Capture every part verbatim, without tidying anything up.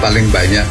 paling banyak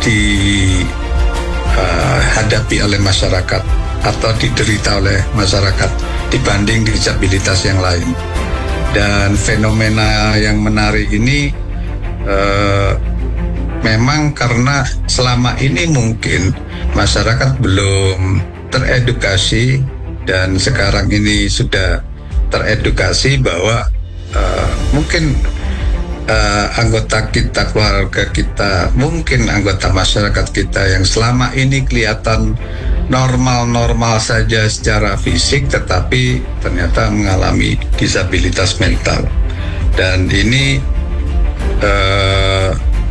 dihadapi uh, oleh masyarakat atau diderita oleh masyarakat dibanding disabilitas yang lain. Dan fenomena yang menarik ini uh, memang karena selama ini mungkin masyarakat belum teredukasi, dan sekarang ini sudah teredukasi bahwa uh, mungkin uh, anggota kita, keluarga kita, mungkin anggota masyarakat kita yang selama ini kelihatan normal-normal saja secara fisik, tetapi ternyata mengalami disabilitas mental. Dan ini uh,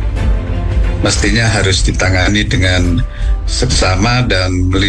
mestinya harus ditangani dengan seksama dan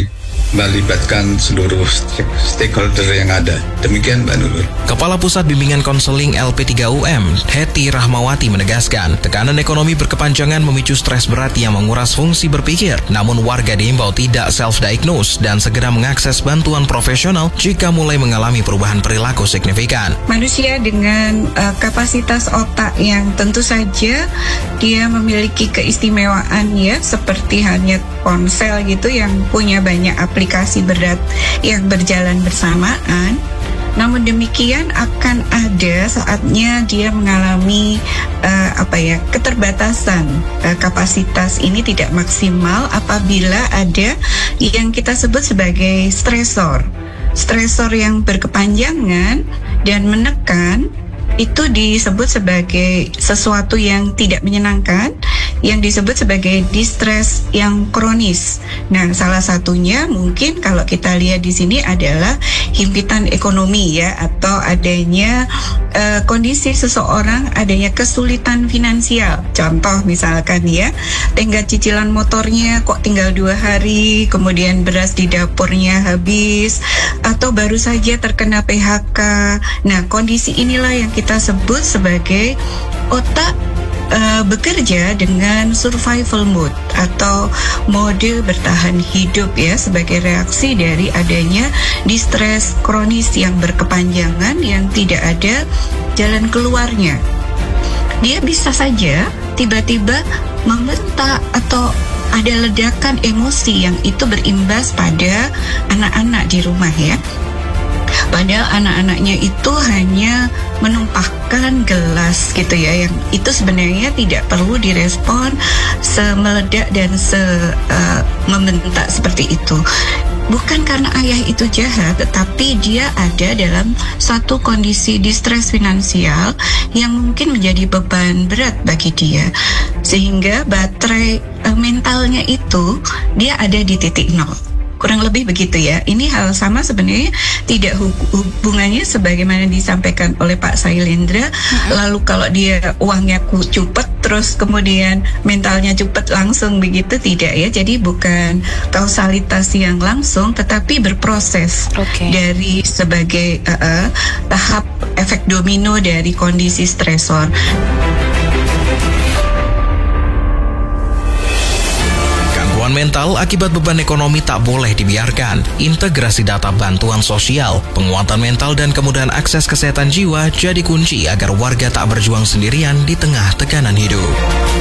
melibatkan seluruh stakeholder yang ada. Demikian Mbak Nurul. Kepala Pusat Bimbingan Konseling L P tiga U M, Heti Rahmawati menegaskan, tekanan ekonomi berkepanjangan memicu stres berat yang menguras fungsi berpikir. Namun warga diimbau tidak self-diagnose dan segera mengakses bantuan profesional jika mulai mengalami perubahan perilaku signifikan. Manusia dengan uh, kapasitas otak yang tentu saja dia memiliki keistimewaan ya, seperti hanya ponsel gitu yang punya banyak aplikasi berat yang berjalan bersamaan. Namun demikian akan ada saatnya dia mengalami uh, apa ya keterbatasan uh, kapasitas ini tidak maksimal apabila ada yang kita sebut sebagai stresor. Stresor yang berkepanjangan dan menekan itu disebut sebagai sesuatu yang tidak menyenangkan, yang disebut sebagai distress yang kronis. Nah, salah satunya mungkin kalau kita lihat di sini adalah himpitan ekonomi ya, atau adanya uh, kondisi seseorang adanya kesulitan finansial. Contoh misalkan ya, tenggat cicilan motornya kok tinggal dua hari, kemudian beras di dapurnya habis, atau baru saja terkena P H K. Nah, kondisi inilah yang kita sebut sebagai otak Uh, bekerja dengan survival mode atau mode bertahan hidup ya, sebagai reaksi dari adanya distress kronis yang berkepanjangan yang tidak ada jalan keluarnya. Dia bisa saja tiba-tiba membentak atau ada ledakan emosi yang itu berimbas pada anak-anak di rumah ya. Padahal anak-anaknya itu hanya menumpahkan gelas gitu ya, yang itu sebenarnya tidak perlu direspon semeledak dan se uh, membentak seperti itu. Bukan karena ayah itu jahat, tetapi dia ada dalam satu kondisi distress finansial yang mungkin menjadi beban berat bagi dia, sehingga baterai uh, mentalnya itu dia ada di titik nol. Kurang lebih begitu ya. Ini hal sama sebenarnya, tidak hubungannya sebagaimana disampaikan oleh Pak Sailendra. Mm-hmm. Lalu kalau dia uangnya cupet terus kemudian mentalnya cupet langsung begitu, tidak ya. Jadi bukan kausalitas yang langsung, tetapi berproses okay. dari sebagai uh, uh, tahap efek domino dari kondisi stresor. Mental akibat beban ekonomi tak boleh dibiarkan. Integrasi data bantuan sosial, penguatan mental dan kemudahan akses kesehatan jiwa jadi kunci agar warga tak berjuang sendirian di tengah tekanan hidup.